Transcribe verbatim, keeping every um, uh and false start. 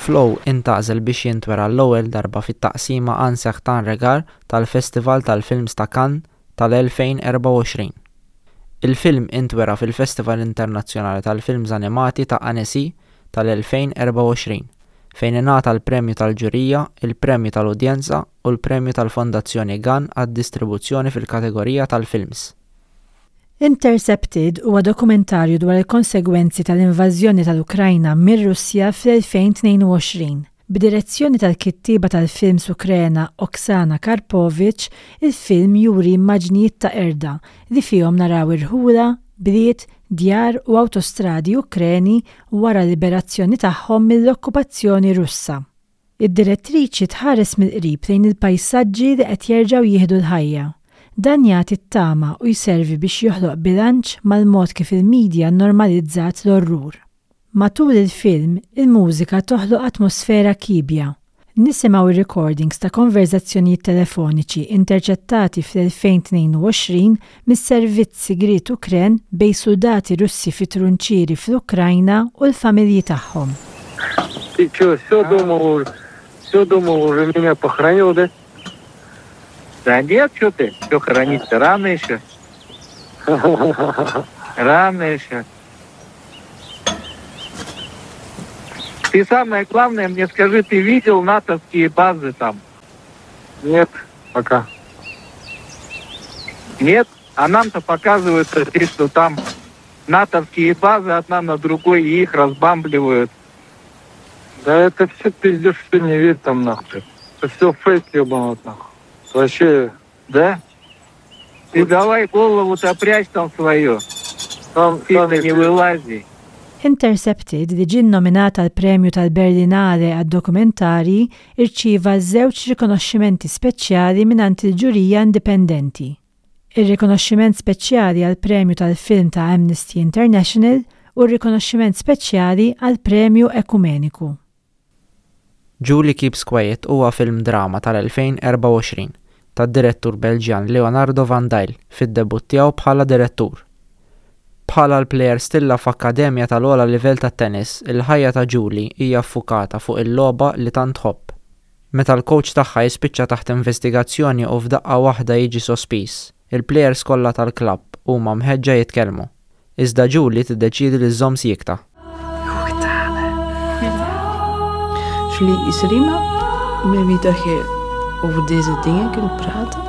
Flow intgħażel biex jintwera l-ewwel darba fit-taqsima Ansech Tan Regar tal-Festival tal-Films ta' Cannes tal-elfejn u erba' u għoxrin. Il-film intwera fil-Festival Internazzjonali tal-Films Animati ta' Annecy tal-elfejn u erba' u għoxrin, fejn ingħata l-Premju tal-Ġurija, il-Premju tal-Udjenza u l-Premju tal-Fondazzjoni Gan għad-distribuzzjoni fil-kategorija tal-films. Intercepted huwa dokumentarju dwar il-konsegwenzi tal-invażjoni tal-Ukrajna mir-Russja fl-elfejn u tnejn u għoxrin. B'direzzjoni tal-kittieba tal-films Ukrena Oksana Karpovich, il-film juri immaġnijiet ta' erda li fihom naraw irħula, bliet, djar u awtostradi Ukreni wara l-liberazzjoni tagħhom mill-okkupazzjoni Russa. Id-direttriċi tħares mill-qrib lejn il-pajsaġġi li qed jerġgħu jieħdu l-ħajja. Dan jagħti t-tama u jservi biex joħloq bilanċ mal-mod kif il-medja normalizzat l-orrur. Matul il-film, il-mużika toħloq atmosfera kibja. Nisimgħu ir-recordings ta' konverzazzjonijiet telefoniċi interċettati fl-elfejn u tnejn u għoxrin mis-servizz sigriet Ukren bejn soldati Russi fi trunċieri fl-Ukrajna u l-familji tagħhom. Всё думал, всё думал, уже меня похоронил, да? Да нет, что ты? Что хоронить-то? Рано еще. Рано еще. Ты самое главное мне скажи, ты видел натовские базы там? Нет, пока. Нет? А нам-то показывается, что там натовские базы одна на другой, и их разбамбливают. Да это все пиздец, что не видит там нахуй. Это все фейк ебаный нахуй. Вообще, да? Ты давай голову-то прячь там свою. Там, там не вылази. Intercepted, li ġie nominata għal premju tal-Berlinale għad-dokumentari, irċieva żewġ rikonoxximenti speċjali mingħand il-ġurija indipendenti. Ir-rikonoxximent speċjali għal premju tal-film ta' Amnesty International u r-rikonoxximent speċjali għal premju ekumeniku. Julie Keeps Quiet huwa film drama tal-elfejn u erba' u għoxrin tad-direttur Belġjan Leonardo Van Dayle fid-debutt tiegħu bħala direttur. Bħala l-plejer stilla f'akkademja tal-ogħla livell tat-tennis, il-ħajja ta' Julie hija ffukata fuq il-logħba li tant tħobb. Meta l-coach tagħha jispiċċa taħt investigazzjoni u f'daqqa waħda jiġi sospiż, il-plejers kollha tal-klabb huma mħeġġa jitkellmu. Iżda Julie tiddeċiedi li żżomm siekta. Julie, is er iemand met wie dat je over deze dingen kunt praten?